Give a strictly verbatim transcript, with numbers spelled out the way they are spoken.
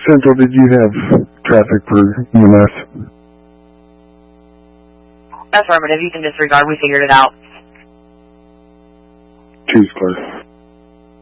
Central, did you have traffic for E M S? Affirmative. You can disregard. We figured it out. Two's clear.